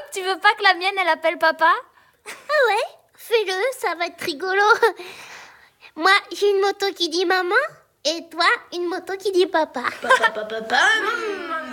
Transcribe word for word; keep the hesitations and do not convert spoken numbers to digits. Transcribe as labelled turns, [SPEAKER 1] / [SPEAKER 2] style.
[SPEAKER 1] tu veux pas que la mienne, elle appelle papa?
[SPEAKER 2] Ah ouais, fais-le, ça va être rigolo. Moi, j'ai une moto qui dit maman, et toi, une moto qui dit papa.
[SPEAKER 3] Papa, papa, papa.